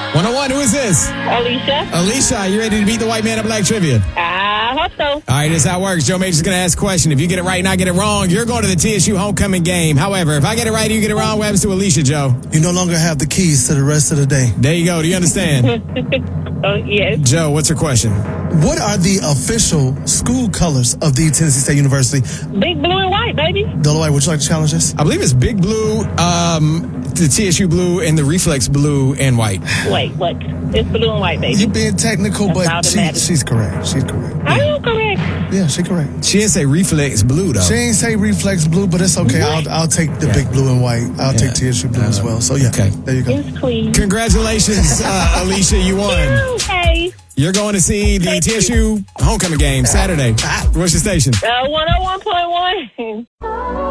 101, who is this? Alicia. Alicia, you ready to beat the white man of black trivia? I hope so. All right, this is how it works. Joe Major's going to ask a question. If you get it right and I get it wrong, you're going to the TSU homecoming game. However, if I get it right and you get it wrong, what happens to Alicia, Joe? You no longer have the keys to the rest of the day. There you go. Do you understand? Yes. Joe, what's your question? What are the official school colors of the Tennessee State University? Big blue and white, baby. Dolaway, would you like to challenge this? I believe it's big blue, the TSU blue, and the reflex blue and white. Wait, what? It's blue and white, baby. You're being technical, That's but automatic. she's correct. She's correct. Are you correct? Yeah, she's correct. She didn't say reflex blue, though. She ain't say reflex blue, but it's okay. I'll take the big blue and white. I'll take TSU blue as well. So, yeah, there you go. Yes, queen. Congratulations, Alicia, you won. Okay. You're going to see the TSU homecoming game Saturday. What's your station? 101.1.